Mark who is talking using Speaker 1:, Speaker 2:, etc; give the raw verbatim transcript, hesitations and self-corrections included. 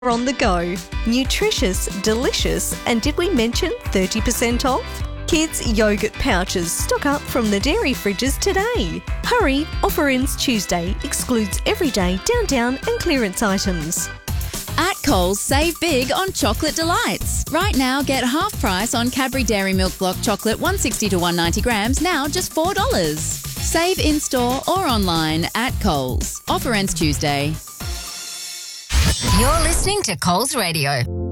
Speaker 1: on the go. Nutritious, delicious, and did we mention thirty percent off? Kids yogurt pouches stock up from the dairy fridges today. Hurry, offer ends Tuesday, excludes everyday, down down and clearance items.
Speaker 2: At Coles, save big on Chocolate Delights. Right now, get half price on Cadbury Dairy Milk Block Chocolate one sixty to one ninety grams, now just four dollars. Save in-store or online at Coles. Offer ends Tuesday.
Speaker 3: You're listening to Coles Radio.